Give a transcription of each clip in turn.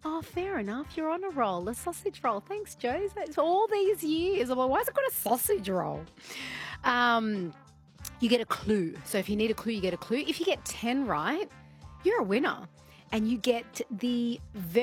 Oh, fair enough. You're on a roll, a sausage roll. Thanks, Joe. That's all these years. I'm like, why has it got a sausage roll? Um, you get a clue. So if you need a clue, you get a clue. If you get 10 right, you're a winner. And you get the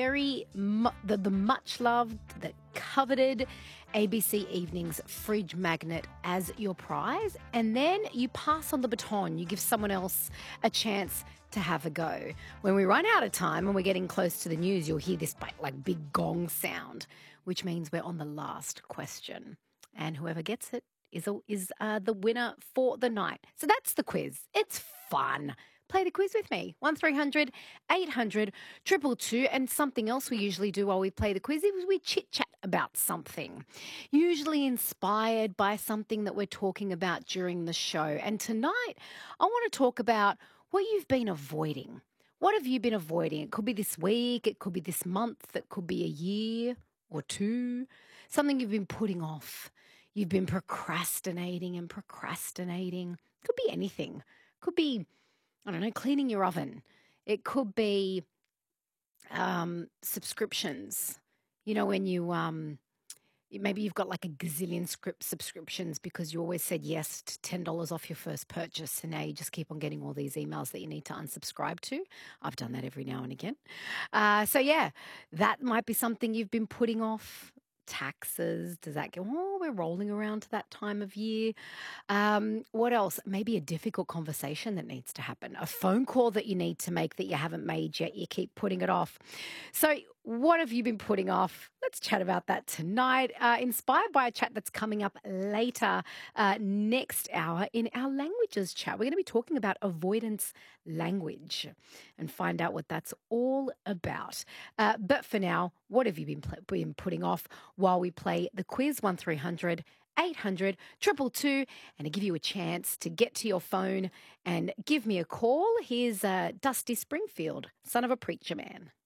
the much loved, the coveted ABC Evenings fridge magnet as your prize. And then you pass on the baton. You give someone else a chance to have a go. When we run out of time and we're getting close to the news, you'll hear this like big gong sound, which means we're on the last question. And whoever gets it is the winner for the night. So that's the quiz. It's fun. Play the quiz with me. 1300 800 222. And something else we usually do while we play the quiz is we chit-chat about something, usually inspired by something that we're talking about during the show. And tonight, I want to talk about what you've been avoiding. What have you been avoiding? It could be this week, it could be this month, it could be a year or two, something you've been putting off. You've been procrastinating and procrastinating. Could be anything. Could be, I don't know, cleaning your oven. It could be subscriptions. You know, when maybe you've got like a gazillion subscriptions because you always said yes to $10 off your first purchase, and now you just keep on getting all these emails that you need to unsubscribe to. I've done that every now and again. So yeah, that might be something you've been putting off. Taxes, does that go? Oh, we're rolling around to that time of year. What else? Maybe a difficult conversation that needs to happen, a phone call that you need to make that you haven't made yet. You keep putting it off. So what have you been putting off? Let's chat about that tonight, inspired by a chat that's coming up later next hour in our languages chat. We're going to be talking about avoidance language and find out what that's all about. But for now, what have you been putting off while we play the quiz? 1300 800 222, and to give you a chance to get to your phone and give me a call. Here's Dusty Springfield, son of a preacher man.